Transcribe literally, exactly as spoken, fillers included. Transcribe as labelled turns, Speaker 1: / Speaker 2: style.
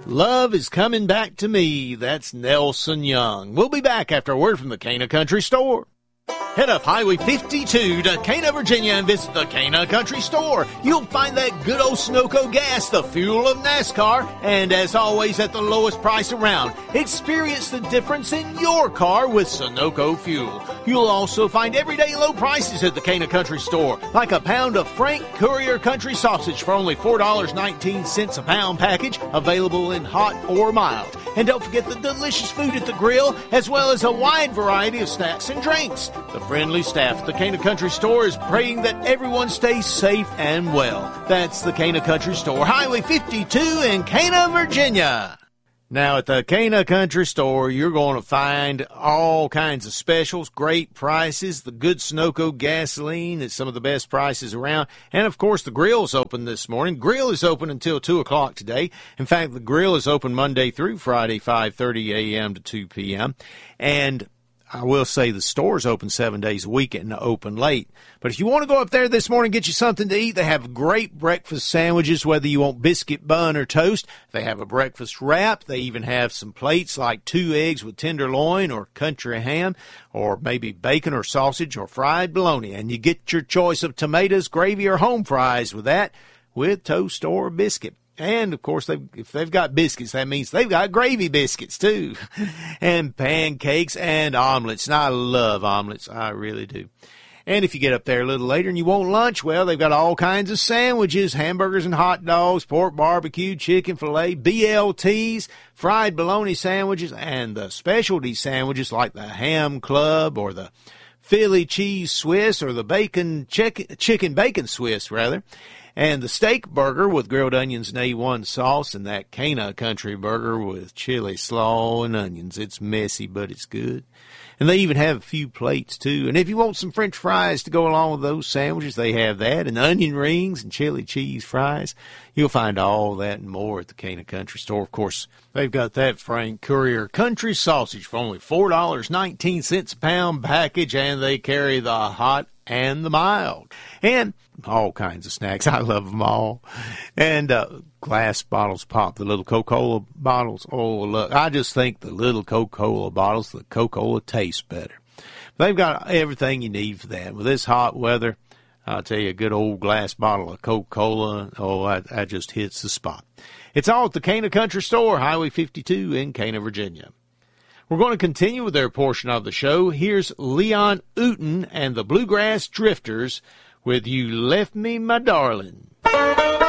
Speaker 1: Love is coming back to me. That's Nelson Young. We'll be back after a word from the Cana Country Store. Head up Highway fifty-two to Cana, Virginia, and visit the Cana Country Store. You'll find that good old Sunoco gas, the fuel of NASCAR, and as always, at the lowest price around. Experience the difference in your car with Sunoco fuel. You'll also find everyday low prices at the Cana Country Store, like a pound of Frank Courier Country Sausage for only four dollars and nineteen cents a pound package, available in hot or mild. And don't forget the delicious food at the grill, as well as a wide variety of snacks and drinks. The friendly staff at the Cana Country Store is praying that everyone stays safe and well. That's the Cana Country Store, Highway fifty-two in Cana, Virginia. Now, at the Cana Country Store, you're going to find all kinds of specials, great prices, the good Sunoco gasoline at some of the best prices around. And, of course, the grill is open this morning. Grill is open until two o'clock today. In fact, the grill is open Monday through Friday, five thirty a.m. to two p.m. And I will say the store's open seven days a week and open late. But if you want to go up there this morning and get you something to eat, they have great breakfast sandwiches, whether you want biscuit, bun, or toast. They have a breakfast wrap. They even have some plates like two eggs with tenderloin or country ham, or maybe bacon or sausage or fried bologna. And you get your choice of tomatoes, gravy, or home fries with that, with toast or biscuit. And, of course, they've, if they've got biscuits, that means they've got gravy biscuits, too. And pancakes and omelets. And I love omelets. I really do. And if you get up there a little later and you want lunch, well, they've got all kinds of sandwiches, hamburgers and hot dogs, pork barbecue, chicken filet, B L Ts, fried bologna sandwiches, and the specialty sandwiches like the Ham Club or the Philly Cheese Swiss or the bacon chicken, chicken bacon Swiss, rather. And the steak burger with grilled onions and A one sauce, and that Cana Country burger with chili slaw and onions. It's messy, but it's good. And they even have a few plates, too. And if you want some French fries to go along with those sandwiches, they have that. And onion rings and chili cheese fries. You'll find all that and more at the Cana Country Store. Of course, they've got that Frank Courier Country Sausage for only four dollars and nineteen cents a pound package, and they carry the hot and the mild. And all kinds of snacks. I love them all. And uh, glass bottles pop, the little Coca-Cola bottles. Oh, look, I just think the little Coca-Cola bottles, the Coca-Cola tastes better. They've got everything you need for that. With this hot weather, I'll tell you, a good old glass bottle of Coca-Cola, oh, that, that just hits the spot. It's all at the Cana Country Store, Highway fifty-two in Cana, Virginia. We're going to continue with their portion of the show. Here's Leon Uten and the Bluegrass Drifters with You Left Me, My Darling.